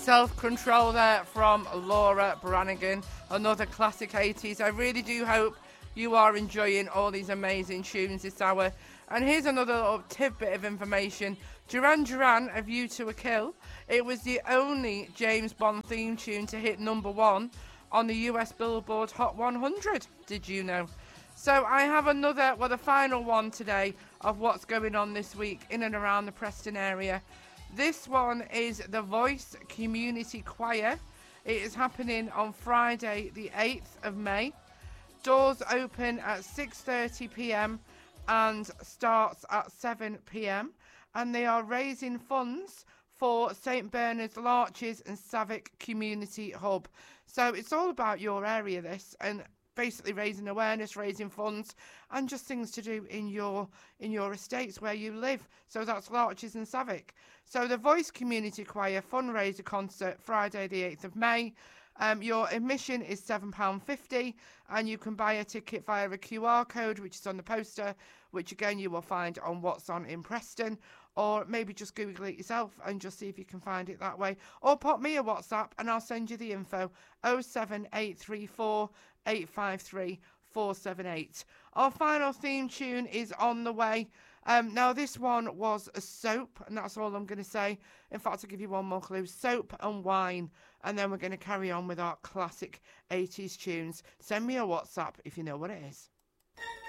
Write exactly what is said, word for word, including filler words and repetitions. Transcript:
Self-Control there from Laura Branigan, another classic eighties. I really do hope you are enjoying all these amazing tunes this hour. And here's another little tidbit of information. Duran Duran, A View to a Kill, it was the only James Bond theme tune to hit number one on the U S Billboard Hot one hundred. Did you know? So I have another, well, the final one today of what's going on this week in and around the Preston area. This one is the Voice Community Choir. It is happening on Friday the eighth of May. Doors open at six thirty p m and starts at seven p m and they are raising funds for St Bernard's Larches and Savick Community Hub. So it's all about your area, this, and basically raising awareness, raising funds, and just things to do in your in your estates where you live. So that's Larches and Savick. So the Voice Community Choir fundraiser concert, Friday the eighth of May. Um, your admission is seven pounds fifty, and you can buy a ticket via a Q R code, which is on the poster, which again you will find on What's On in Preston, or maybe just Google it yourself and just see if you can find it that way. Or pop me a WhatsApp and I'll send you the info, oh seven eight three four, eight five three, four seven eight. Our final theme tune is on the way. Um, now, this one was a soap, and that's all I'm going to say. In fact, I'll give you one more clue. Soap and wine. And then we're going to carry on with our classic eighties tunes. Send me a WhatsApp if you know what it is.